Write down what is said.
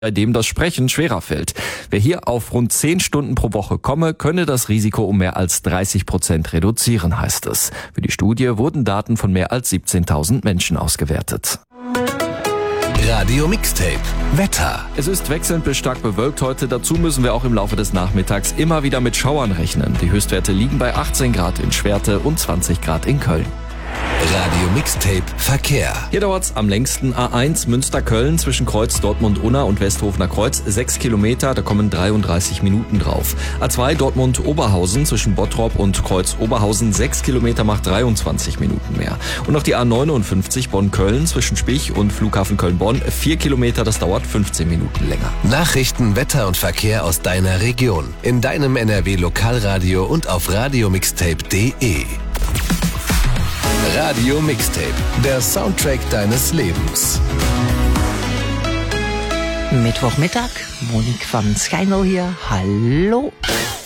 bei dem das Sprechen schwerer fällt. Wer hier auf rund 10 Stunden pro Woche komme, könne das Risiko um mehr als 30% reduzieren, heißt es. Für die Studie wurden Daten von mehr als 17.000 Menschen ausgewertet. Radio Mixtape Wetter. Es ist wechselnd bis stark bewölkt heute. Dazu müssen wir auch im Laufe des Nachmittags immer wieder mit Schauern rechnen. Die Höchstwerte liegen bei 18 Grad in Schwerte und 20 Grad in Köln. Radio Mixtape Verkehr. Hier dauert's am längsten A1 Münster-Köln zwischen Kreuz Dortmund-Unna und Westhofener Kreuz 6 Kilometer, da kommen 33 Minuten drauf. A2 Dortmund-Oberhausen zwischen Bottrop und Kreuz Oberhausen 6 Kilometer macht 23 Minuten mehr. Und noch die A59 Bonn-Köln zwischen Spich und Flughafen Köln-Bonn 4 Kilometer, das dauert 15 Minuten länger. Nachrichten, Wetter und Verkehr aus deiner Region. In deinem NRW-Lokalradio und auf radiomixtape.de. Radio Mixtape, der Soundtrack deines Lebens. Mittwochmittag, Monique van Schijnel hier. Hallo.